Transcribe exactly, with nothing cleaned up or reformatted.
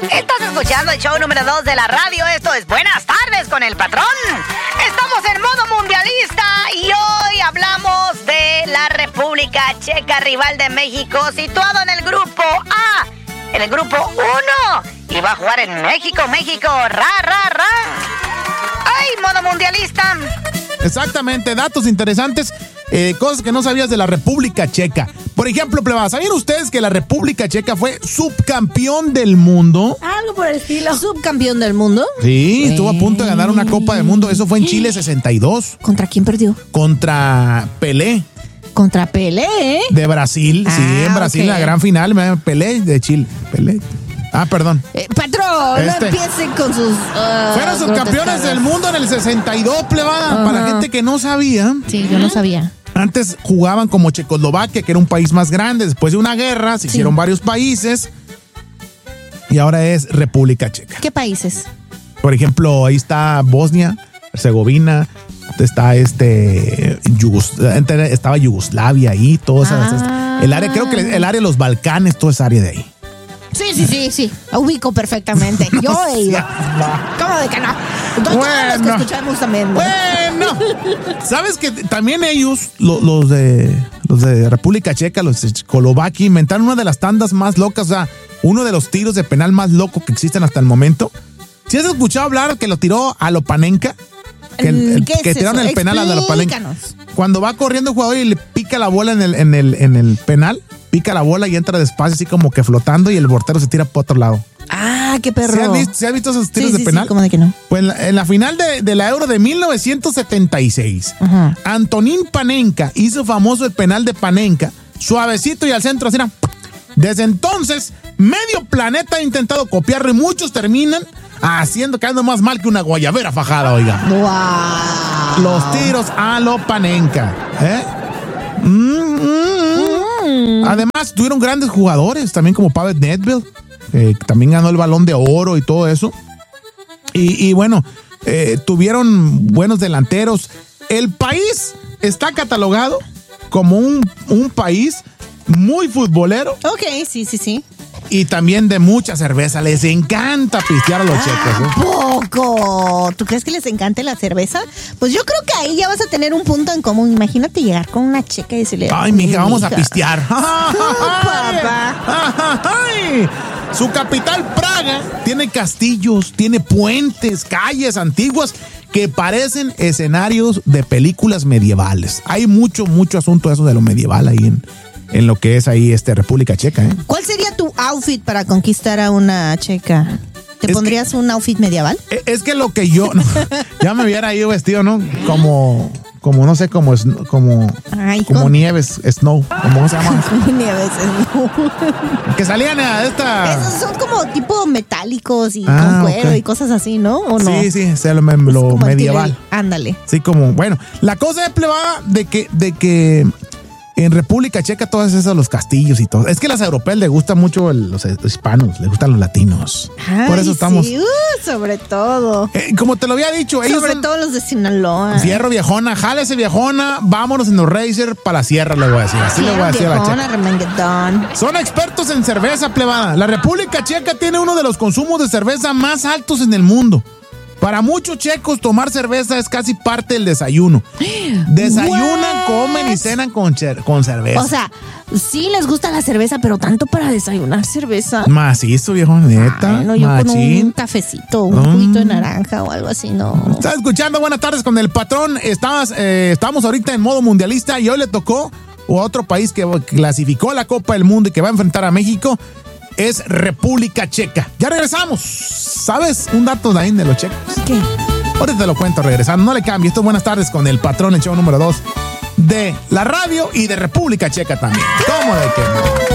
Estás escuchando el show número dos de la radio. Esto es Buenas Tardes con el Patrón. Estamos en modo mundialista y hoy hablamos de la República Checa, rival de México, situado en el grupo A, en el grupo uno. Y va a jugar en México, México, ra, ra, ra. ¡Ay, modo mundialista! Exactamente, datos interesantes, eh, cosas que no sabías de la República Checa. Por ejemplo, plebada, ¿sabían ustedes que la República Checa fue subcampeón del mundo? Algo por el estilo. ¿Subcampeón del mundo? Sí, estuvo a punto de ganar una Copa del Mundo. Eso fue en Chile sesenta y dos. ¿Contra quién perdió? Contra Pelé. Contra Pelé, ¿eh? De Brasil, ah, sí, en Brasil, okay. La gran final, Pelé de Chile. Pelé. Ah, perdón. Eh, patrón, este, no empiecen con sus... Uh, fueron subcampeones del mundo en el sesenta y dos, plebada. Uh-huh. Para gente que no sabía. Sí, yo no sabía. Antes jugaban como Checoslovaquia, que era un país más grande. Después de una guerra, se sí. hicieron varios países. Y ahora es República Checa. ¿Qué países? Por ejemplo, ahí está Bosnia, Herzegovina. Está este... Yugos, estaba Yugoslavia ahí. Todo ah. esa, el área, creo que el área de los Balcanes, toda esa área de ahí. Sí, sí, sí, sí. Ubico perfectamente. No Yo he ido. ¿Cómo de que no? Todos bueno, los que escuchamos también. ¿No? Bueno. ¿Sabes que también ellos, los, los de los de República Checa, los de Checoslovaquia, inventaron una de las tandas más locas, o sea, uno de los tiros de penal más locos que existen hasta el momento? ¿Sí has escuchado hablar que lo tiró a Lopanenka? Que, el, el, que tiraron el penal a Lopanenka. Cuando va corriendo el jugador y le pica la bola en el, en el, en el penal, pica la bola y entra despacio así como que flotando y el portero se tira por otro lado. Ah, qué perro. ¿Se ha visto, ¿se ha visto esos tiros sí, de sí, penal? Sí, ¿cómo de que no? Pues en la, en la final de, de la Euro de mil novecientos setenta y seis, uh-huh. Antonín Panenka hizo famoso el penal de Panenka, suavecito y al centro así. Desde entonces, medio planeta ha intentado copiarlo y muchos terminan haciendo, quedando más mal que una guayabera fajada, oiga. Wow. Los tiros a lo Panenka, ¿eh? Mm, mm, mm. Además, tuvieron grandes jugadores, también como Pavel Nedved, eh, que también ganó el Balón de Oro y todo eso. Y, y bueno, eh, tuvieron buenos delanteros. El país está catalogado como un, un país muy futbolero. Ok, sí, sí, sí. Y también de mucha cerveza. Les encanta pistear a los ah, checos. ¿eh? ¿Poco? ¿Tú crees que les encanta la cerveza? Pues yo creo que ahí ya vas a tener un punto en común. Imagínate llegar con una checa y decirle... Ay, mija, vamos mija. a pistear. Papá. Ay, su capital, Praga, tiene castillos, tiene puentes, calles antiguas que parecen escenarios de películas medievales. Hay mucho, mucho asunto de eso de lo medieval ahí en... en lo que es ahí este República Checa, ¿eh? ¿Cuál sería tu outfit para conquistar a una checa? ¿Te es pondrías que, un outfit medieval? Es que lo que yo... No, ya me hubiera ido vestido, ¿no? Como... Como, no sé, como... Como, Ay, como con... Nieves, Snow. ¿Cómo se llama? Nieves, Snow. Que salían a esta... Esos son como tipo metálicos y ah, con cuero okay. y cosas así, ¿no? ¿O no? Sí, sí, es lo, lo medieval. Ándale. Sí, como... Bueno, la cosa es plebada de que... De que en República Checa, todos esos, los castillos y todo. Es que a las europeas les gustan mucho el, los hispanos, les gustan los latinos. Ay, por eso estamos. Sí, uh, sobre todo. Eh, como te lo había dicho, ellos. Sobre todo los de Sinaloa. Fierro viejona, jálese viejona, vámonos en los Racer para la sierra, le voy a decir. Así Fierro le voy a decir viejona, a la checa. Son expertos en cerveza, plebada. La República Checa tiene uno de los consumos de cerveza más altos en el mundo. Para muchos checos, tomar cerveza es casi parte del desayuno. Desayunan, What? comen y cenan con, con cerveza. O sea, sí les gusta la cerveza, pero tanto para desayunar cerveza. Macizo, viejo, neta. Ay, no, yo Machín. con un cafecito, un mm. juguito de naranja o algo así, no. Estás escuchando Buenas Tardes con el Patrón. Estabas, eh, estamos ahorita en modo mundialista y hoy le tocó a otro país que clasificó la Copa del Mundo y que va a enfrentar a México. Es República Checa. Ya regresamos. ¿Sabes un dato de ahí de los checos? ¿Qué? Ahorita te lo cuento regresando. No le cambie. Esto es Buenas Tardes con el Patrón, el show número dos de la radio y de República Checa también. ¿Cómo de que no?